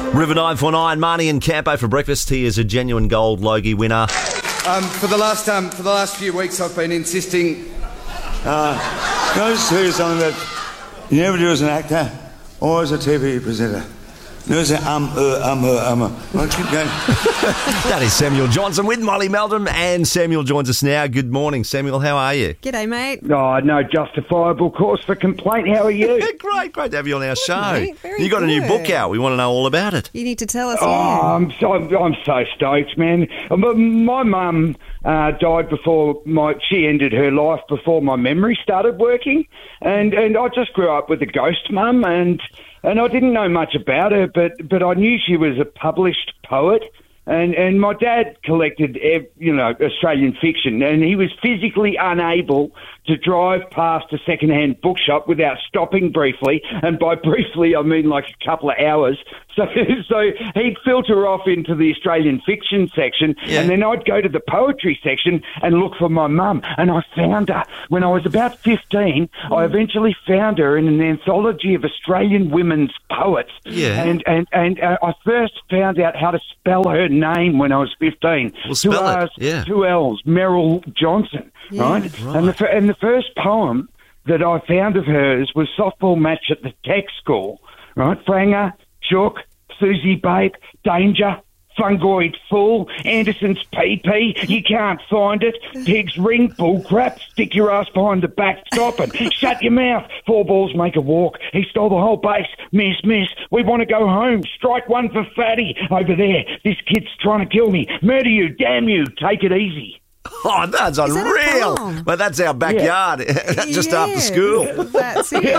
River 949, Marnie and Campo for breakfast. He is a genuine gold Logie winner. For the last few weeks, I've been insisting. Can I just tell you something that you never do as an actor or as a TV presenter? Never say Well, keep going. That is Samuel Johnson with Molly Meldrum, and Samuel joins us now. Good morning, Samuel. How are you? G'day, mate. Oh, no justifiable cause for complaint. How are you? Great to have you on our show. Mate, very You got a new good. book out. We want to know all about it. You need to tell us. Oh, yeah. I'm so stoked, man. My mum died before she ended her life before my memory started working, and I just grew up with a ghost mum, and I didn't know much about her, but I knew she was a published poet. And my dad collected, Australian fiction, and he was physically unable to drive past a second-hand bookshop without stopping briefly, and by briefly I mean like a couple of hours. So he'd filter off into the Australian fiction section, and then I'd go to the poetry section and look for my mum, and I found her. When I was about 15, I eventually found her in an anthology of Australian women's poets. Yeah. And I first found out how to spell her name when I was 15. Well, spell it. R's, Yeah. 2 L's, Merrill Johnson, right? And the first poem that I found of hers was Softball Match at the Tech School, right? Franger, Chook, Susie Babe, Danger, Fungoid Fool, Anderson's PP, you can't find it, Pig's Ring, Bull Crap, stick your ass behind the backstop and shut your mouth, 4 balls make a walk, he stole the whole base, miss, we want to go home, strike one for Fatty, over there, this kid's trying to kill me, murder you, damn you, take it easy. Oh, that's that a unreal. poem? But that's our backyard, just after school. That's it.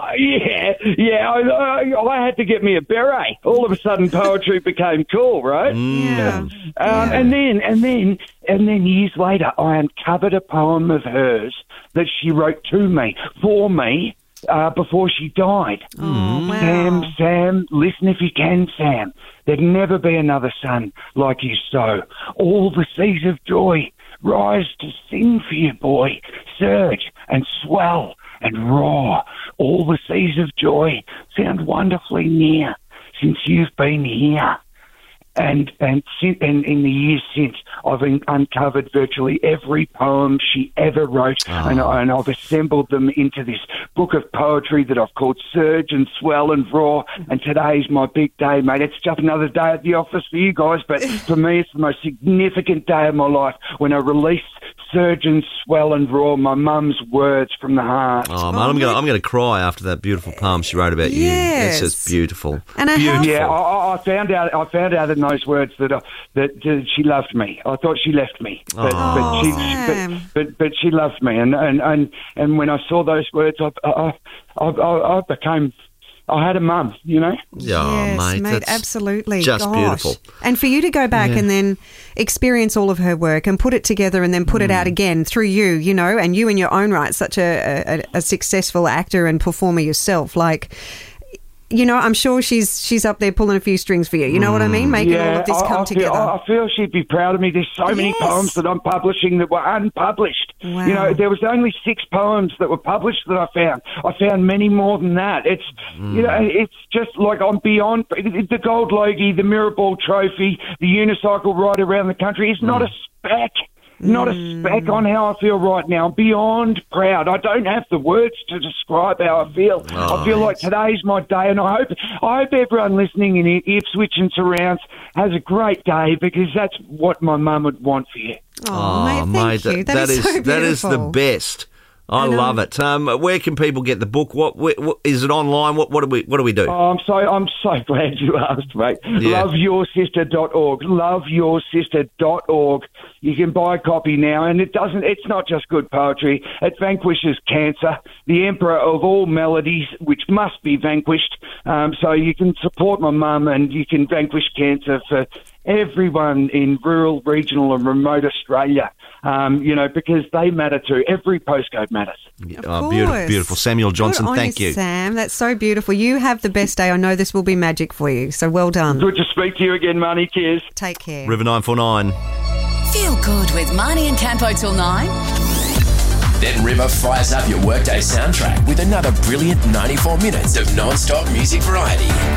I had to get me a beret. All of a sudden, poetry became cool, right? Yeah. And then years later, I uncovered a poem of hers that she wrote to me, for me, before she died. Oh, wow. Sam, listen if you can, Sam. There'd never be another son like you so. All the seas of joy rise to sing for you, boy. Surge and swell and roar. All the seas of joy sound wonderfully near since you've been here. And in the years since, I've uncovered virtually every poem she ever wrote, and I've assembled them into this book of poetry that I've called Surge and Swell and Roar, and today's my big day, mate. It's just another day at the office for you guys, but for me it's the most significant day of my life when I release Surge and Swell and Roar, my mum's words from the heart. Oh, man, I'm going to cry after that beautiful poem she wrote about you. Yes. It's just beautiful. And beautiful. Yeah, I found out in those words that she loved me. I thought she left me, but she loved me. And when I saw those words, I became. I had a mum, you know. Yeah, yes, mate, that's absolutely. just Gosh. beautiful. And for you to go back and then experience all of her work and put it together and then put it out again through you, and you in your own right, such a successful actor and performer yourself, like. I'm sure she's up there pulling a few strings for you. You know what I mean? Making all of this come together. I feel she'd be proud of me. There's so many poems that I'm publishing that were unpublished. Wow. There was only 6 poems that were published that I found. I found many more than that. It's it's just like I'm beyond the Gold Logie, the Mirrorball Trophy, the unicycle ride around the country. It's not a speck. Not a speck on how I feel right now. I'm beyond proud. I don't have the words to describe how I feel. I feel like today's my day, and I hope everyone listening in Ipswich and surrounds has a great day, because that's what my mum would want for you. Oh, mate, thank you. That is so beautiful. That is the best. I love it. Where can people get the book? What is it online? What do we do? Oh, I'm so glad you asked, mate. Yeah. Loveyoursista.org. Loveyoursista.org. You can buy a copy now, and it's not just good poetry. It vanquishes cancer, the emperor of all melodies, which must be vanquished. So you can support my mum, and you can vanquish cancer for everyone in rural, regional and remote Australia, because they matter too. Every postcode matters. Oh, beautiful. Samuel Johnson, thank you. Sam. That's so beautiful. You have the best day. I know this will be magic for you, so well done. Good to speak to you again, Marnie. Cheers. Take care. River 949. Feel good with Marnie and Campo till 9. Then River fires up your workday soundtrack with another brilliant 94 minutes of non-stop music variety.